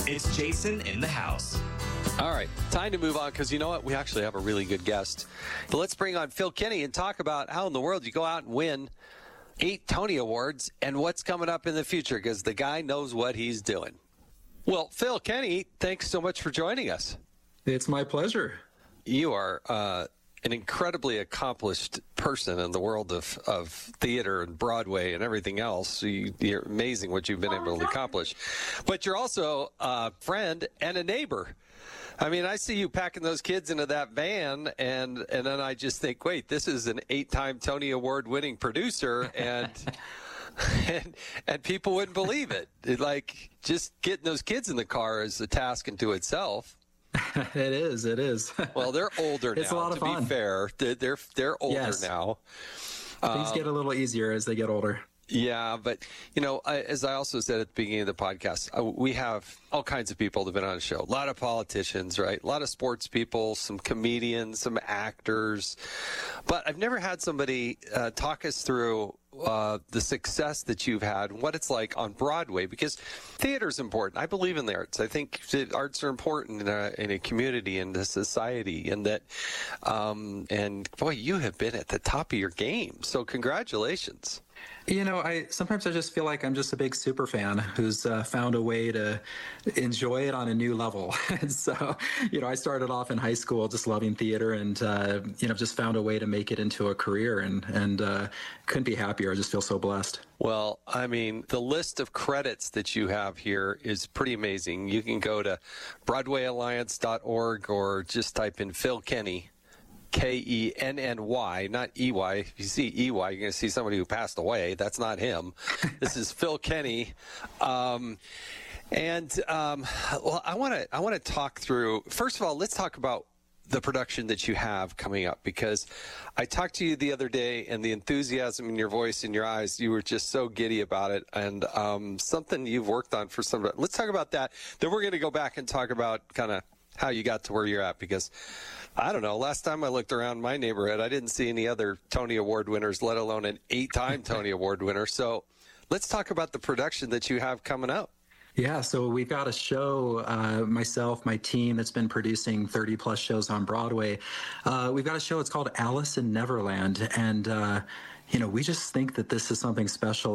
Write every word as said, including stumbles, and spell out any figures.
It's Jason in the House. All right, time to move on because you know what? We actually have a really good guest. But let's bring on Phil Kenny and talk about how in the world you go out and win eight Tony Awards and what's coming up in the future because the guy knows what he's doing. Well, Phil Kenny, thanks so much for joining us. It's my pleasure. You are uh, an incredibly accomplished person in the world of, of theater and Broadway and everything else. You, you're amazing what you've been able to accomplish. But you're also a friend and a neighbor. I mean, I see you packing those kids into that van, and, and then I just think, wait, this is an eight-time Tony Award-winning producer, and, and and people wouldn't believe it. It. Like, just getting those kids in the car is a task unto itself. It is. It is. Well, they're older now. It's a lot of to fun. be fair, they're they're, they're older yes. now. Things um, get a little easier as they get older. Yeah, but, you know, I, as I also said at the beginning of the podcast, uh, we have all kinds of people that have been on the show. A lot of politicians, right? A lot of sports people, some comedians, some actors. But I've never had somebody uh, talk us through uh, the success that you've had and what it's like on Broadway, because theater is important. I believe in the arts. I think that arts are important in a, in a community and a society, and that, um, and boy, you have been at the top of your game. So congratulations. You know, I sometimes I just feel like I'm just a big super fan who's uh, found a way to enjoy it on a new level. And so, you know, I started off in high school just loving theater, and uh, you know, just found a way to make it into a career, and and uh, couldn't be happier. I just feel so blessed. Well, I mean, the list of credits that you have here is pretty amazing. You can go to Broadway Alliance dot org or just type in Phil Kenny. K E N N Y, not E Y. If you see E Y, you're going to see somebody who passed away. That's not him. This is Phil Kenny. Um, and, um, well, I want to I want to talk through, first of all, let's talk about the production that you have coming up, because I talked to you the other day, and the enthusiasm in your voice and your eyes, you were just so giddy about it, and um, something you've worked on for some. Let's talk about that. Then we're going to go back and talk about kind of how you got to where you're at, because I don't know. Last time I looked around my neighborhood, I didn't see any other Tony Award winners, let alone an eight-time Tony Award winner. So let's talk about the production that you have coming up. Yeah, so we've got a show, uh, myself, my team that's been producing thirty plus shows on Broadway. Uh, we've got a show, it's called Alice in Neverland. And, uh, you know, we just think that this is something special.